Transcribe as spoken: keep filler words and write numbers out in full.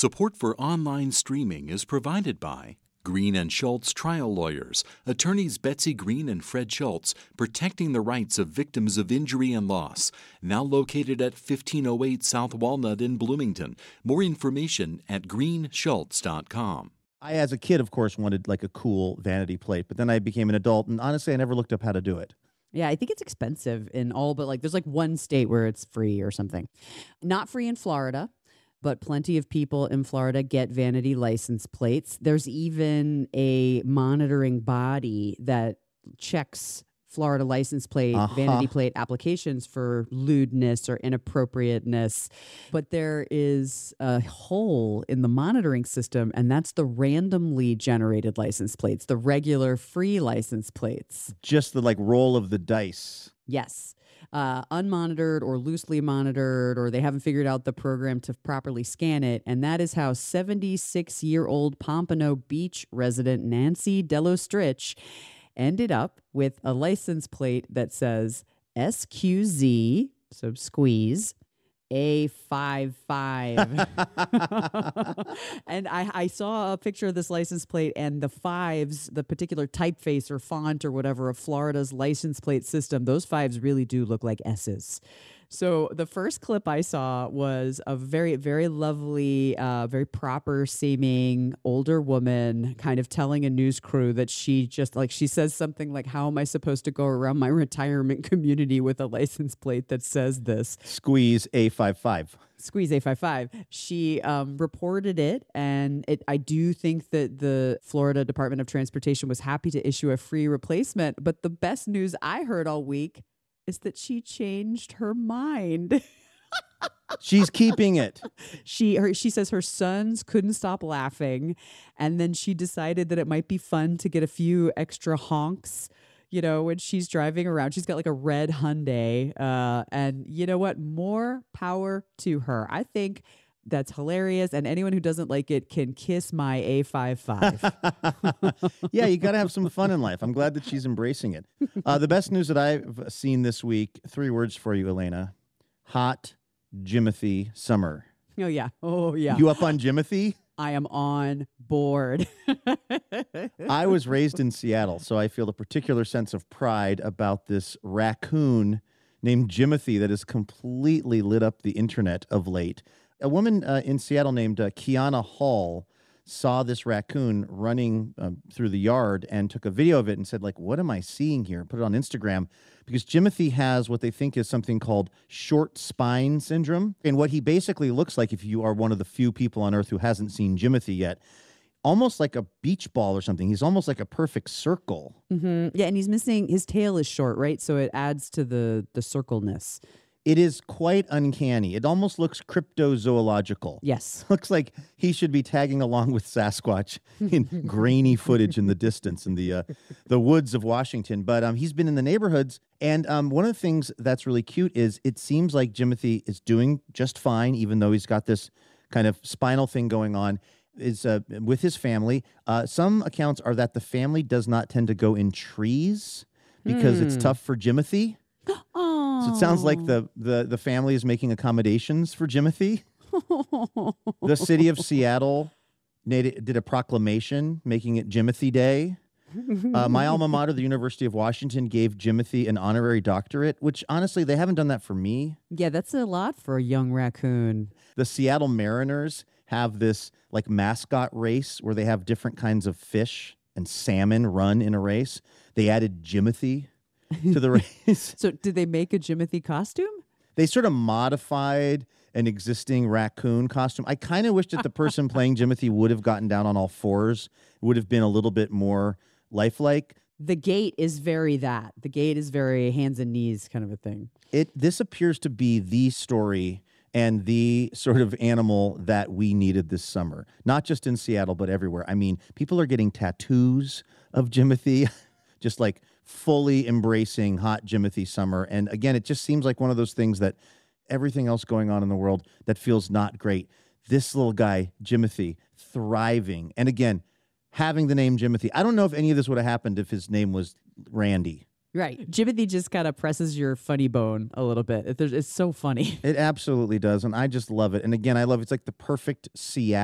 Support for online streaming is provided by Green and Schultz Trial Lawyers, attorneys Betsy Green and Fred Schultz, protecting the rights of victims of injury and loss. Now located at fifteen oh eight South Walnut in Bloomington. More information at green schultz dot com. I, as a kid, of course, wanted like a cool vanity plate, but then I became an adult, and honestly, I never looked up how to do it. Yeah, I think it's expensive in all, but like there's like one state where it's free or something. Not free in Florida, but plenty of people in Florida get vanity license plates. There's even a monitoring body that checks Florida license plate, Uh-huh. vanity plate applications for lewdness or inappropriateness. But there is a hole in the monitoring system, and that's the randomly generated license plates, the regular free license plates. Just the like roll of the dice. Yes. Uh, unmonitored or loosely monitored, or they haven't figured out the program to properly scan it. And that is how seventy-six-year-old Pompano Beach resident Nancy Delostrich ended up with a license plate that says S Q Z, so squeeze, A fifty-five. And I, I saw a picture of this license plate, and the fives, the particular typeface or font or whatever of Florida's license plate system, those fives really do look like S's. So the first clip I saw was a very, very lovely, uh, very proper seeming older woman kind of telling a news crew that she just like, she says something like, how am I supposed to go around my retirement community with a license plate that says this? Squeeze A fifty-five. Squeeze A fifty-five. She um, reported it, and it, I do think that the Florida Department of Transportation was happy to issue a free replacement. But the best news I heard all week is that she changed her mind. She's keeping it. She her, she says her sons couldn't stop laughing, and then she decided that it might be fun to get a few extra honks, you know, when she's driving around. She's got like a red Hyundai, uh, and you know what? More power to her. I think that's hilarious, and anyone who doesn't like it can kiss my A fifty-five. Yeah, you got to have some fun in life. I'm glad that she's embracing it. Uh, the best news that I've seen this week, three words for you, Elena. Hot Jimothy summer. Oh, yeah. Oh, yeah. You up on Jimothy? I am on board. I was raised in Seattle, so I feel a particular sense of pride about this raccoon named Jimothy that has completely lit up the internet of late. A woman uh, in Seattle named uh, Kiana Hall saw this raccoon running uh, through the yard and took a video of it and said, like, what am I seeing here? Put it on Instagram because Jimothy has what they think is something called short spine syndrome. And what he basically looks like, if you are one of the few people on earth who hasn't seen Jimothy yet, almost like a beach ball or something. He's almost like a perfect circle. Mm-hmm. Yeah, and he's missing, his tail is short, right? So it adds to the the circleness. It is quite uncanny. It almost looks cryptozoological. Yes. Looks like he should be tagging along with Sasquatch in grainy footage in the distance in the uh, the woods of Washington. But um, he's been in the neighborhoods. And um, one of the things that's really cute is it seems like Jimothy is doing just fine, even though he's got this kind of spinal thing going on, is uh, with his family. Uh, some accounts are that the family does not tend to go in trees because Hmm. it's tough for Jimothy. Oh. So it sounds like the, the, the family is making accommodations for Jimothy. The city of Seattle did, did a proclamation making it Jimothy Day. Uh, my alma mater, the University of Washington, gave Jimothy an honorary doctorate, which honestly, they haven't done that for me. Yeah, that's a lot for a young raccoon. The Seattle Mariners have this like mascot race where they have different kinds of fish and salmon run in a race. They added Jimothy to the race. So did they make a Jimothy costume? They sort of modified an existing raccoon costume. I kind of wish that the person playing Jimothy would have gotten down on all fours, would have been a little bit more lifelike. The gait is very that. The gait is very hands and knees kind of a thing. It this appears to be the story and the sort of animal that we needed this summer. Not just in Seattle, but everywhere. I mean, people are getting tattoos of Jimothy, just like fully embracing hot Jimothy summer. And again, it just seems like one of those things that everything else going on in the world that feels not great. This little guy, Jimothy, thriving. And again, having the name Jimothy. I don't know if any of this would have happened if his name was Randy. Right. Jimothy just kind of presses your funny bone a little bit. It- there's- It's so funny. It absolutely does. And I just love it. And again, I love it's like the perfect Seattle